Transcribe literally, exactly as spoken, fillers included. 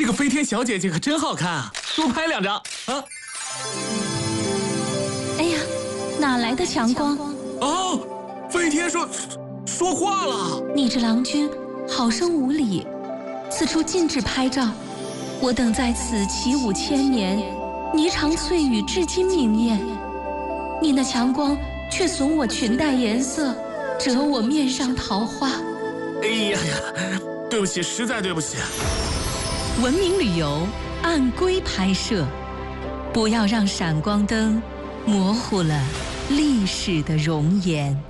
个飞天小姐姐可真好看啊，多拍两张啊！ 哎呀，哪来的强光？ 哦，飞天说说话了。 你这郎君好生无礼，此处禁止拍照。我等在此起舞千年，霓裳翠羽至今明艳。你那强光却损我裙带颜色，折我面上桃花。 哎呀呀，对不起，实在对不起。 文明旅游按规拍摄，不要让闪光灯模糊了历史的容颜。